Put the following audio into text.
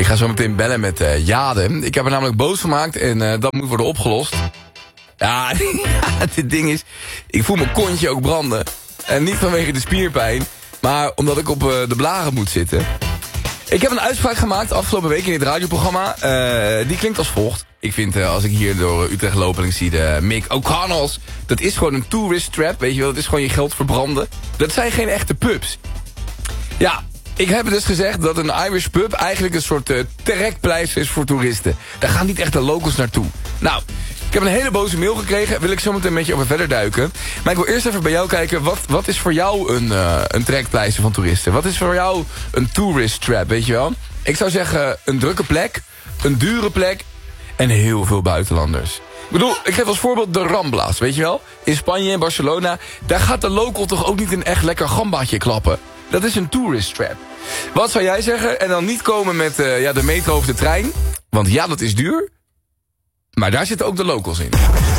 Ik ga zo meteen bellen met Jade. Ik heb er namelijk boos gemaakt en dat moet worden opgelost. Ja, dit ding is... Ik voel mijn kontje ook branden. En niet vanwege de spierpijn, maar omdat ik op de blaren moet zitten. Ik heb een uitspraak gemaakt afgelopen week in dit radioprogramma. Die klinkt als volgt. Ik vind, als ik hier door Utrecht loop en ik zie de Mick O'Connells... dat is gewoon een tourist trap, weet je wel. Dat is gewoon je geld verbranden. Dat zijn geen echte pubs. Ja, ik heb dus gezegd dat een Irish pub eigenlijk een soort trekpleister is voor toeristen. Daar gaan niet echt de locals naartoe. Nou, ik heb een hele boze mail gekregen. Wil ik zo meteen met je over verder duiken. Maar ik wil eerst even bij jou kijken. Wat is voor jou een trekpleister van toeristen? Wat is voor jou een tourist trap, weet je wel? Ik zou zeggen een drukke plek, een dure plek en heel veel buitenlanders. Ik bedoel, ik geef als voorbeeld de Ramblas, weet je wel? In Spanje, in Barcelona, daar gaat de local toch ook niet een echt lekker gambaatje klappen. Dat is een tourist trap. Wat zou jij zeggen? En dan niet komen met de metro of de trein. Want ja, dat is duur. Maar daar zitten ook de locals in.